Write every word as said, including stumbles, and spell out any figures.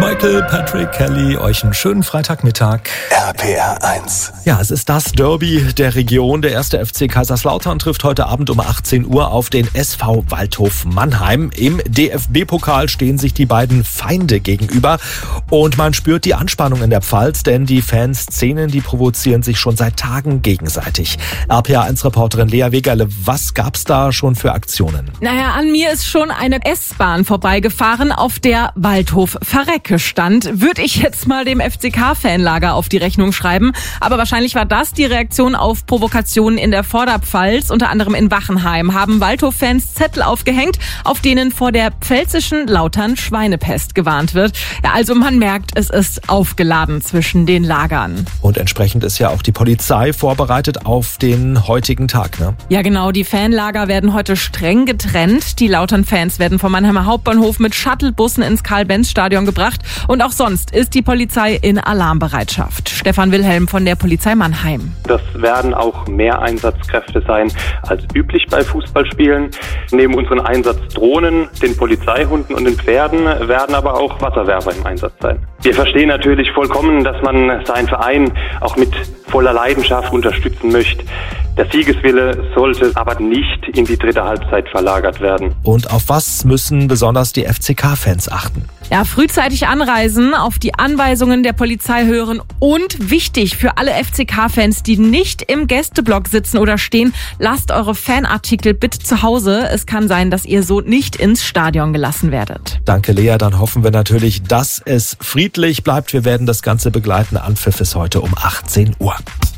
Michael Patrick Kelly, euch einen schönen Freitagmittag. R P R eins. Ja, es ist das Derby der Region. Der erste F C Kaiserslautern trifft heute Abend um achtzehn Uhr auf den S V Waldhof Mannheim. Im D F B-Pokal stehen sich die beiden Feinde gegenüber. Und man spürt die Anspannung in der Pfalz, denn die Fanszenen, die provozieren sich schon seit Tagen gegenseitig. R P R eins-Reporterin Lea Wegerle, was gab's da schon für Aktionen? Naja, an mir ist schon eine S-Bahn vorbeigefahren, auf der Waldhof Verrecke stand. Würde ich jetzt mal dem F C K-Fanlager auf die Rechnung schreiben. Aber wahrscheinlich war das die Reaktion auf Provokationen in der Vorderpfalz. Unter anderem in Wachenheim haben Waldhof-Fans Zettel aufgehängt, auf denen vor der pfälzischen Lautern-Schweinepest gewarnt wird. Ja, also man merkt, es ist aufgeladen zwischen den Lagern. Und entsprechend ist ja auch die Polizei vorbereitet auf den heutigen Tag, ne? Ja genau, die Fanlager werden heute streng getrennt. Die Lautern-Fans werden vom Mannheimer Hauptbahnhof mit Shuttlebussen ins Karl-Benz-Stadion gebracht. Und auch sonst ist die Polizei in Alarmbereitschaft. Stefan Wilhelm von der Polizei Mannheim. Das werden auch mehr Einsatzkräfte sein als üblich bei Fußballspielen. Neben unseren Einsatzdrohnen, den Polizeihunden und den Pferden werden aber auch Wasserwerfer im Einsatz sein. Wir verstehen natürlich vollkommen, dass man seinen Verein auch mit voller Leidenschaft unterstützen möchte. Der Siegeswille sollte aber nicht in die dritte Halbzeit verlagert werden. Und auf was müssen besonders die F C K-Fans achten? Ja, frühzeitig anreisen, auf die Anweisungen der Polizei hören und wichtig für alle F C K-Fans, die nicht im Gästeblock sitzen oder stehen, lasst eure Fanartikel bitte zu Hause. Es kann sein, dass ihr so nicht ins Stadion gelassen werdet. Danke, Lea. Dann hoffen wir natürlich, dass es friedlich bleibt. Wir werden das Ganze begleiten. Anpfiff ist heute um achtzehn Uhr.